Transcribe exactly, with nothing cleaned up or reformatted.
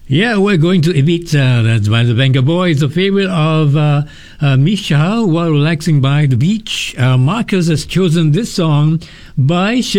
Yeah, we're going to Ibiza. That's by the Venga Boys, a favorite of uh, uh, Misha while relaxing by the beach. Uh, Marcus has chosen this song by